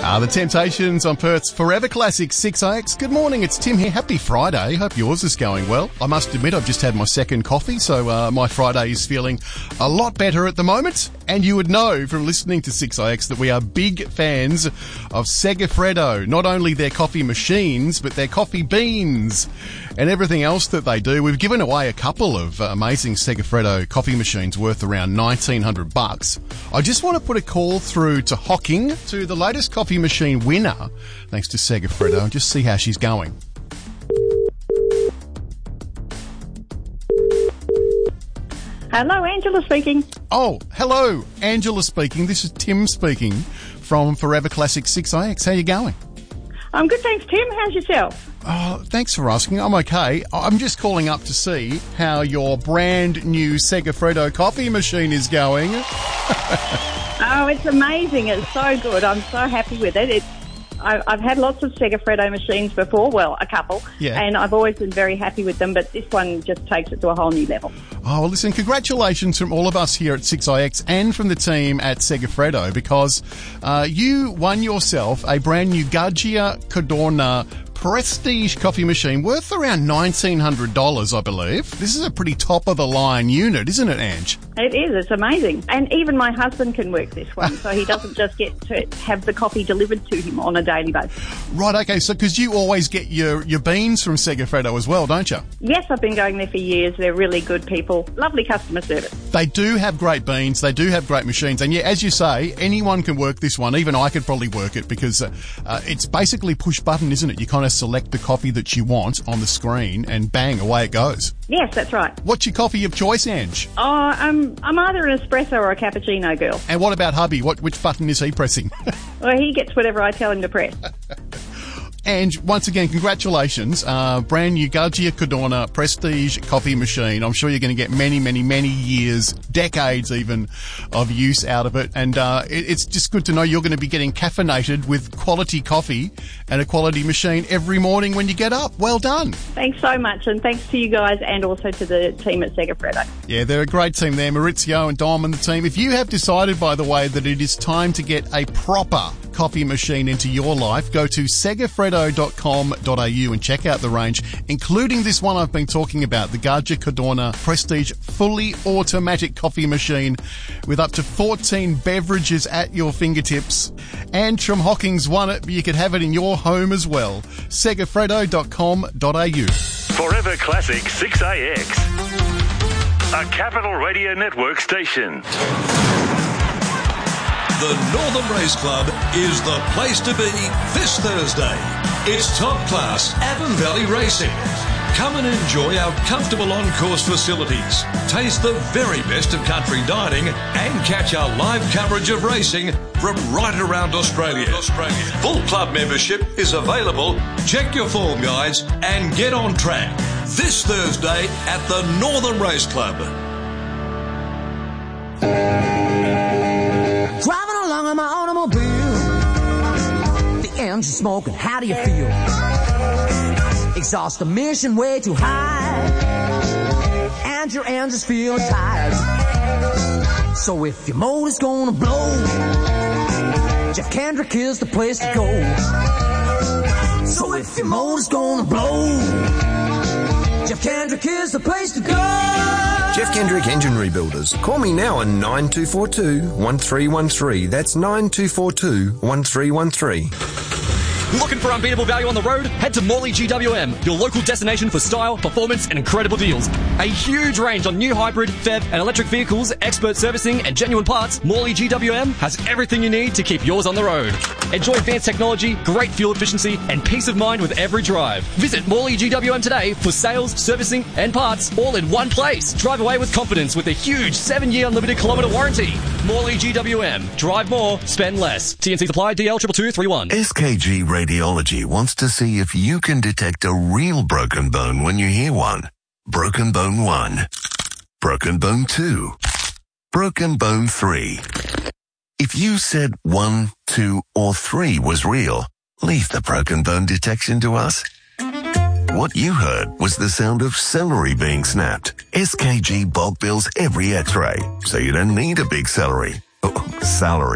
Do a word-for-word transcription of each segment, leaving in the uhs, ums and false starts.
Uh, the Temptations on Perth's Forever Classic six A X. Good morning, it's Tim here. Happy Friday. Hope yours is going well. I must admit I've just had my second coffee, so uh, my Friday is feeling a lot better at the moment. And you would know from listening to six A X that we are big fans of Segafredo. Not only their coffee machines, but their coffee beans and everything else that they do. We've given away a couple of uh, amazing Segafredo coffee machines worth around nineteen hundred bucks. I just want to put a call through to Hocking, to the latest coffee machine winner, thanks to Segafredo, and just see how she's going. Hello, Angela speaking. Oh, hello, Angela speaking. This is Tim speaking from Forever Classic six A X. How you going? I'm good, thanks, Tim. How's yourself? Oh, thanks for asking. I'm okay. I'm just calling up to see how your brand new Segafredo coffee machine is going. Oh, it's amazing. It's so good. I'm so happy with it. It's, I, I've had lots of Segafredo machines before, well, a couple, yeah. and I've always been very happy with them, but this one just takes it to a whole new level. Oh, well, listen, congratulations from all of us here at six A X and from the team at Segafredo, because uh, you won yourself a brand new Gaggia Cadorna Prestige coffee machine worth around nineteen hundred dollars, I believe. This is a pretty top-of-the-line unit, isn't it, Ange? It is. It's amazing. And even my husband can work this one, so he doesn't just get to have the coffee delivered to him on a daily basis. Right, okay, so because you always get your, your beans from Segafredo as well, don't you? Yes, I've been going there for years. They're really good people. Lovely customer service. They do have great beans. They do have great machines. And yeah, as you say, anyone can work this one. Even I could probably work it because uh, uh, it's basically push button, isn't it? You kind of select the coffee that you want on the screen and bang, away it goes. Yes, that's right. What's your coffee of choice, Ange? Oh, I'm, I'm either an espresso or a cappuccino girl. And what about hubby? What Which button is he pressing? Well, he gets whatever I tell him to press. And once again, congratulations. Uh, brand new Gaggia Cadorna Prestige coffee machine. I'm sure you're going to get many, many, many years, decades even, of use out of it. And uh, it, it's just good to know you're going to be getting caffeinated with quality coffee and a quality machine every morning when you get up. Well done. Thanks so much. And thanks to you guys and also to the team at Segafredo. Yeah, they're a great team there. Maurizio and Dom and the team. If you have decided, by the way, that it is time to get a proper coffee machine into your life, go to segafredo dot com dot a u and check out the range, including this one I've been talking about, the Gaggia Cadorna Prestige fully automatic coffee machine with up to fourteen beverages at your fingertips. And from Hocking's won it, but you could have it in your home as well. segafredo dot com dot a u. Forever Classic six A X, a Capital Radio Network station. The Northern Race Club is the place to be this Thursday. It's top class Avon Valley Racing. Come and enjoy our comfortable on-course facilities. Taste the very best of country dining and catch our live coverage of racing from right around Australia. Australia. Full club membership is available. Check your form guides and get on track this Thursday at the Northern Race Club. Driving along in my automobile, the engine smoking, how do you feel? Exhaust emission way too high, and your engine's feeling tired. So if your motor's gonna blow, Jeff Kendrick is the place to go. So if your motor's gonna blow, Jeff Kendrick is the place to go. Jeff Kendrick Engine Rebuilders. Call me now on nine two four two, one three one three. That's nine two four two, one three one three. Looking for unbeatable value on the road? Head to Morley G W M, your local destination for style, performance, and incredible deals. A huge range on new hybrid, P H E V, and electric vehicles, expert servicing, and genuine parts. Morley G W M has everything you need to keep yours on the road. Enjoy advanced technology, great fuel efficiency, and peace of mind with every drive. Visit Morley G W M today for sales, servicing, and parts, all in one place. Drive away with confidence with a huge seven-year unlimited kilometre warranty. Morley G W M. Drive more, spend less. T N C supply, D L two two three one. S K G Radiology wants to see if you can detect a real broken bone when you hear one. Broken bone one. Broken bone two. Broken bone three. If you said one, two, or three was real, leave the broken bone detection to us. What you heard was the sound of celery being snapped. S K G bulk bills every x-ray, so you don't need a big celery. Oh, salary.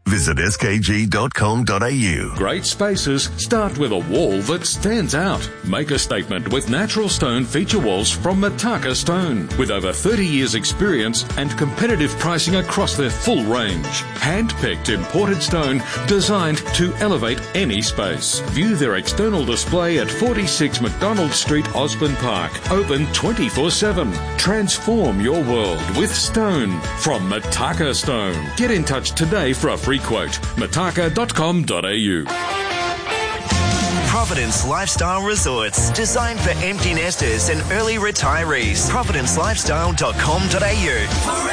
Visit s k g dot com dot a u. Great spaces start with a wall that stands out. Make a statement with natural stone feature walls from Mataka Stone. With over thirty years experience and competitive pricing across their full range. Hand-picked imported stone designed to elevate any space. View their external display at forty-six McDonald Street, Osborne Park. Open twenty-four seven. Transform your world with stone from Mataka Stone. Get in touch today for a free quote. mataka dot com dot a u. Providence Lifestyle Resorts, designed for empty nesters and early retirees. providence lifestyle dot com dot a u.